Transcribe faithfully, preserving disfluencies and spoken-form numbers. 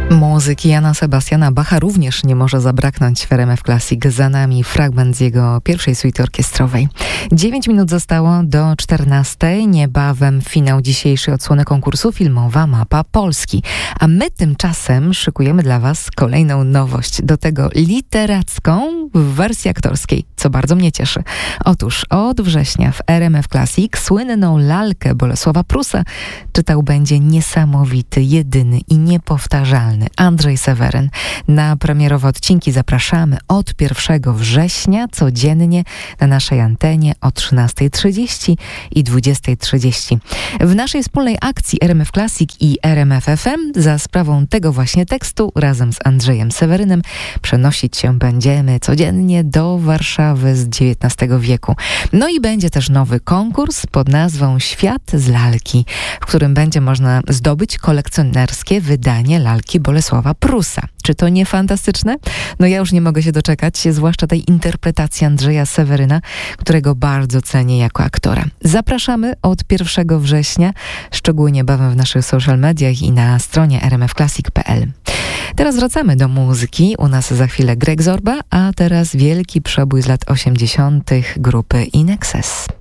Muzyki Jana Sebastiana Bacha również nie może zabraknąć w R M F Classic. Za nami fragment z jego pierwszej suity orkiestrowej. Dziewięć minut zostało do czternastej. Niebawem finał dzisiejszej odsłony konkursu Filmowa Mapa Polski. A my tymczasem szykujemy dla Was kolejną nowość. Do tego literacką w wersji aktorskiej, co bardzo mnie cieszy. Otóż od września w R M F Classic słynną lalkę Bolesława Prusa czytał będzie niesamowity, jedyny i niepowtarzalny Andrzej Seweryn. Na premierowe odcinki zapraszamy od pierwszego września codziennie na naszej antenie o trzynastej trzydzieści i dwudziestej trzydzieści. W naszej wspólnej akcji R M F Classic i R M F F M za sprawą tego właśnie tekstu razem z Andrzejem Sewerynem przenosić się będziemy codziennie do Warszawy z dziewiętnastego wieku. No i będzie też nowy konkurs pod nazwą Świat z lalki, w którym będzie można zdobyć kolekcjonerskie wydanie lalki Bolesława Prusa. Czy to nie fantastyczne? No ja już nie mogę się doczekać, zwłaszcza tej interpretacji Andrzeja Seweryna, którego bardzo cenię jako aktora. Zapraszamy od pierwszego września, szczegóły niebawem w naszych social mediach i na stronie r m f classic kropka p l. Teraz wracamy do muzyki. U nas za chwilę Greg Zorba, a teraz wielki przebój z lat osiemdziesiątych grupy In Excess.